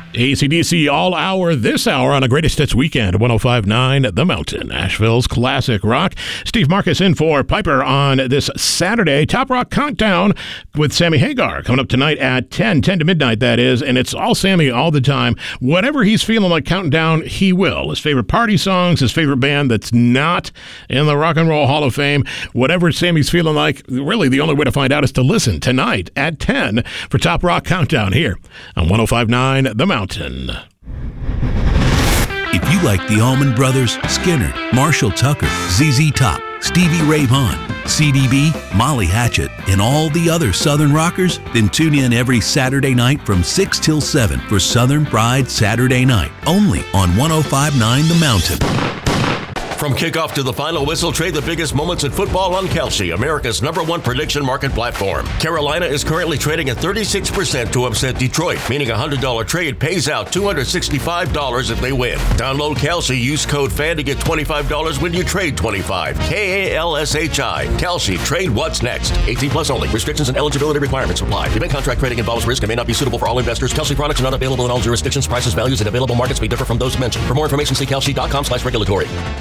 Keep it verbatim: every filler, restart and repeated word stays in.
A C D C all hour this hour on a Greatest Hits weekend, one oh five point nine The Mountain, Asheville's classic rock. Steve Marcus in for Piper on this Saturday. Top Rock Countdown with Sammy Hagar coming up tonight at ten, ten to midnight, that is. And it's all Sammy all the time. Whatever he's feeling like counting down, he will. His favorite party songs, his favorite band that's not in the Rock and Roll Hall of Fame. Whatever Sammy's feeling like, really the only way to find out is to listen tonight at ten for Top Rock Countdown here on one oh five point nine The Mountain. If you like the Allman Brothers, Skinner, Marshall Tucker, Z Z Top, Stevie Ray Vaughan, C D B, Molly Hatchet, and all the other Southern rockers, then tune in every Saturday night from six till seven for Southern Pride Saturday Night, only on one oh five point nine The Mountain. From kickoff to the final whistle, trade the biggest moments in football on Kalshi, America's number one prediction market platform. Carolina is currently trading at thirty-six percent to upset Detroit, meaning a one hundred dollars trade pays out two hundred sixty-five dollars if they win. Download Kalshi, use code FAN to get twenty-five dollars when you trade twenty-five dollars. K A L S H I. Kalshi, trade what's next. eighteen plus only. Restrictions and eligibility requirements apply. Event contract trading involves risk and may not be suitable for all investors. Kalshi products are not available in all jurisdictions. Prices, values, and available markets may differ from those mentioned. For more information, see kalshi dot com slash regulatory.